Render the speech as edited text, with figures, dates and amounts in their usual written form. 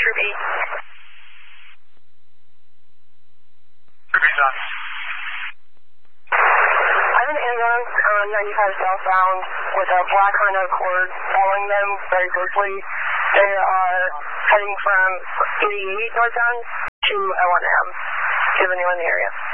Group E. Group E's on. I'm in ambulance on 95 southbound with a black Honda Accord following them very closely. They are heading from 88 northbound to L1M. Do you have anyone in the area?